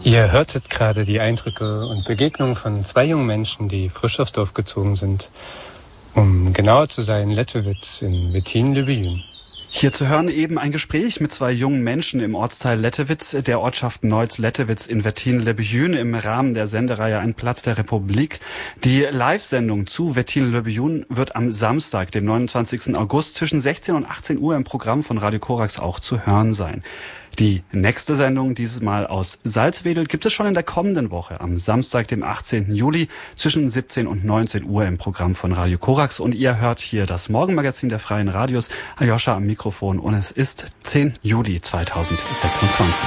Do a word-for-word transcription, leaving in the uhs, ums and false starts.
Ihr hörtet gerade die Eindrücke und Begegnungen von zwei jungen Menschen, die frisch aufs Dorf gezogen sind. Um genauer zu sein, Lettewitz in Wettin-le-Vieux. Hier zu hören eben ein Gespräch mit zwei jungen Menschen im Ortsteil Lettewitz der Ortschaft Neuz-Lettewitz in Wettin-le-Vieux im Rahmen der Sendereihe Ein Platz der Republik. Die Live-Sendung zu Wettin-le-Vieux wird am Samstag, dem neunundzwanzigsten August zwischen sechzehn und achtzehn Uhr im Programm von Radio Korax auch zu hören sein. Die nächste Sendung, dieses Mal aus Salzwedel, gibt es schon in der kommenden Woche, am Samstag, dem achtzehnten Juli, zwischen siebzehn und neunzehn Uhr im Programm von Radio Korax. Und ihr hört hier das Morgenmagazin der Freien Radios. Aljoscha am Mikrofon und es ist zehnten Juli zweitausendsechsundzwanzig.